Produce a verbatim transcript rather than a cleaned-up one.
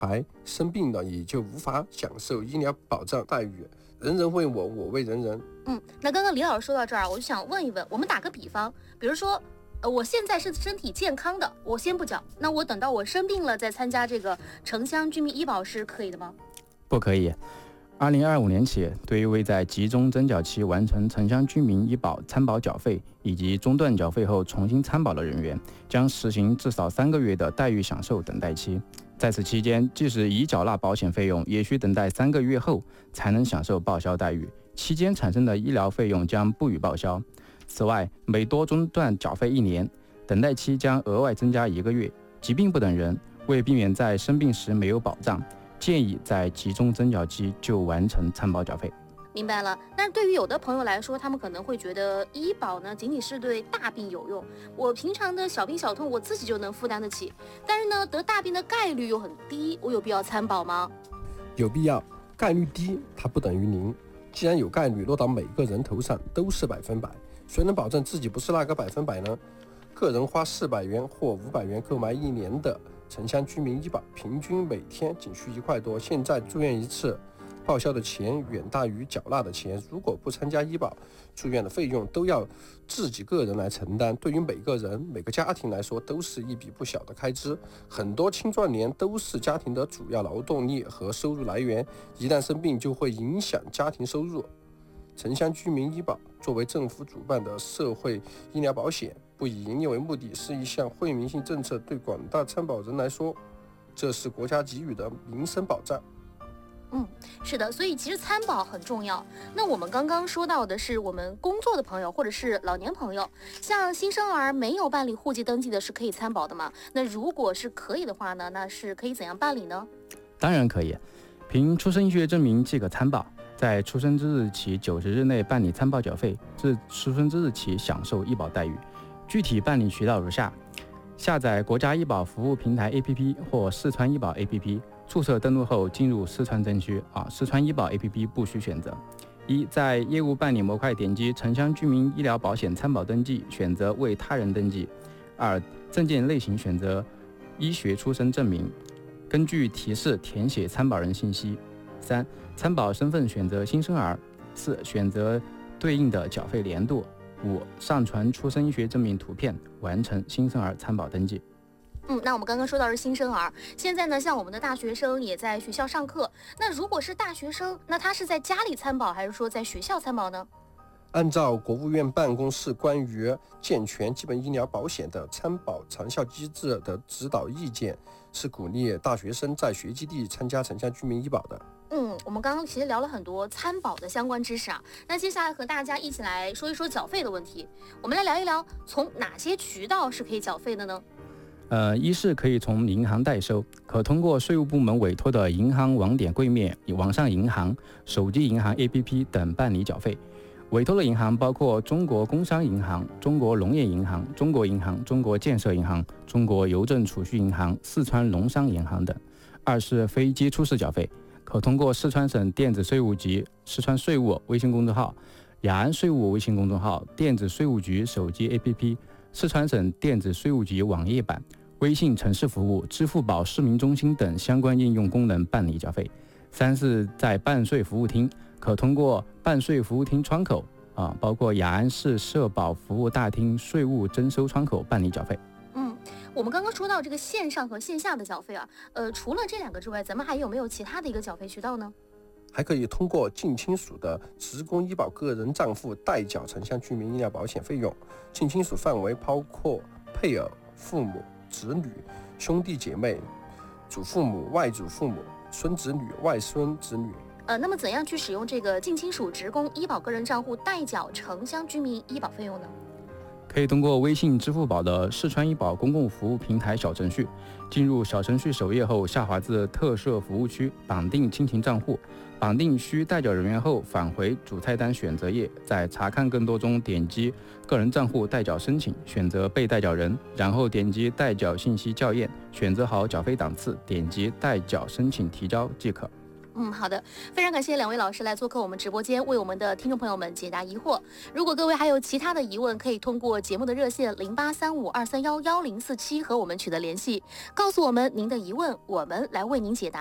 白，生病了也就无法享受医疗保障待遇。人人为我，我为人人。 嗯，那刚刚李老师说到这儿，我就想问一问，我们打个比方，比如说，呃，我现在是身体健康的，我先不缴，那我等到我生病了再参加这个城乡居民医保是可以的吗？ 不可以。二零二五年起，对于未在集中征缴期完成城乡居民医保参保缴费以及中断缴费后重新参保的人员，将实行至少三个月的待遇享受等待期。在此期间，即使已缴纳保险费用，也需等待三个月后才能享受报销待遇，期间产生的医疗费用将不予报销。此外，每多中断缴费一年，等待期将额外增加一个月。疾病不等人，为避免在生病时没有保障，建议在集中征缴期就完成参保缴费。 明白了。但是对于有的朋友来说，他们可能会觉得医保呢仅仅是对大病有用，我平常的小病小痛我自己就能负担得起，但是呢得大病的概率又很低，我有必要参保吗？ 有必要，概率低它不等于零，既然有概率落到每个人头上都是百分百，谁能保证自己不是那个百分百呢？个人花四百元或五百元购买一年的城乡居民医保，平均每天仅需一块多，现在住院一次报销的钱远大于缴纳的钱，如果不参加医保，住院的费用都要自己个人来承担，对于每个人每个家庭来说都是一笔不小的开支。很多青壮年都是家庭的主要劳动力和收入来源，一旦生病就会影响家庭收入。城乡居民医保作为政府主办的社会医疗保险，不以营业为目的，是一项惠民性政策，对广大参保人来说，这是国家给予的民生保障。 嗯，是的，所以其实参保很重要。那我们刚刚说到的是我们工作的朋友或者是老年朋友，像新生儿没有办理户籍登记的是可以参保的吗？那如果是可以的话呢，那是可以怎样办理呢？ 当然可以，凭出生医学证明即可参保，在出生之日起九十日内办理参保缴费，自出生之日起享受医保待遇。具体办理渠道如下：下载国家医保服务平台 A P P 或四川医保 A P P。注册登录后进入四川证区啊，四川医保 A P P 不需选择。一，在业务办理模块点击城乡居民医疗保险参保登记，选择为他人登记。二，证件类型选择医学出生证明，根据提示填写参保人信息。三，参保身份选择新生儿。四，选择对应的缴费年度。五，上传出生医学证明图片，完成新生儿参保登记。 嗯，那我们刚刚说到是新生儿，现在呢，像我们的大学生也在学校上课。那如果是大学生，那他是在家里参保，还是说在学校参保呢？ 按照国务院办公室关于健全基本医疗保险的参保长效机制的指导意见，是鼓励大学生在学基地参加城乡居民医保的。 嗯，我们刚刚其实聊了很多参保的相关知识啊，那接下来和大家一起来说一说缴费的问题。我们来聊一聊，从哪些渠道是可以缴费的呢？ 呃，一是可以从银行代收，可通过税务部门委托的银行网点柜面、网上银行、手机银行 A P P 等办理缴费。委托的银行包括中国工商银行、中国农业银行、中国银行、中国建设银行、中国邮政储蓄银行、四川农商银行等。二是非接触式缴费，可通过四川省电子税务局、四川税务微信公众号、雅安税务微信公众号、电子税务局手机 A P P、四川省电子税务局网页版、微信城市服务、支付宝市民中心等相关应用功能办理缴费。三是在办税服务厅，可通过办税服务厅窗口啊，包括雅安市社保服务大厅税务征收窗口办理缴费。 嗯，我们刚刚说到这个线上和线下的缴费啊，呃，除了这两个之外，咱们还有没有其他的一个缴费渠道呢？ 还可以通过近亲属的职工医保个人账户代缴城乡居民医疗保险费用，近亲属范围包括配偶、父母、子女、兄弟姐妹、祖父母、外祖父母、孙子女、外孙子女。 呃，那么怎样去使用这个近亲属职工医保个人账户代缴城乡居民医保费用呢？ 可以通过微信、支付宝的四川医保公共服务平台小程序，进入小程序首页后，下滑至特设服务区，绑定亲情账户，绑定需代缴人员后，返回主菜单选择页，在查看更多中点击个人账户代缴申请，选择被代缴人，然后点击代缴信息校验，选择好缴费档次，点击代缴申请提交即可。 嗯，好的，非常感谢两位老师来做客我们直播间，为我们的听众朋友们解答疑惑。如果各位还有其他的疑问，可以通过节目的热线零八三五二三幺幺零四七和我们取得联系，告诉我们您的疑问，我们来为您解答。